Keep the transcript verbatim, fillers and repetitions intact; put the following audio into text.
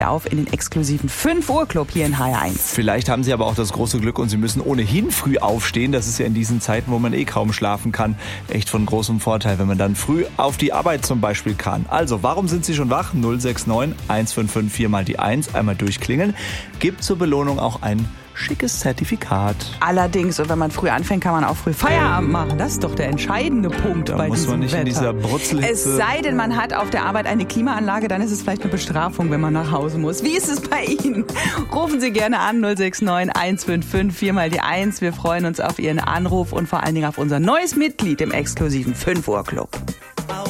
auf in den exklusiven fünf Uhr Club hier in H R eins. Vielleicht haben Sie aber auch das große Glück und Sie müssen ohnehin früh aufstehen. Das ist ja in diesen Zeiten, wo man eh kaum schlafen kann, echt von großem Vorteil, wenn man dann früh auf die Arbeit zum Beispiel kann. Also, warum sind Sie schon wach? null sechs neun eins fünf fünf vier mal die eins, einmal durchklingeln. Gibt zur Belohnung auch ein schickes Zertifikat. Allerdings, und wenn man früh anfängt, kann man auch früh Feierabend machen. Das ist doch der entscheidende Punkt Da bei muss diesem man nicht Wetter. in dieser Brutzelhitze. Es sei denn, man hat auf der Arbeit eine Klimaanlage, dann ist es vielleicht eine Bestrafung, wenn man nach Hause muss. Wie ist es bei Ihnen? Rufen Sie gerne an null sechs neun eins fünf fünf vier mal die eins. Wir freuen uns auf Ihren Anruf und vor allen Dingen auf unser neues Mitglied im exklusiven fünf Uhr Club.